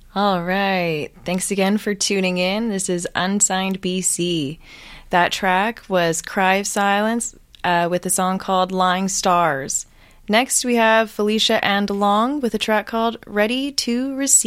All right. Thanks again for tuning in. This is Unsigned BC. That track was Cry of Silence with a song called Lying Stars. Next, we have Felicia and Long with a track called Ready to Receive.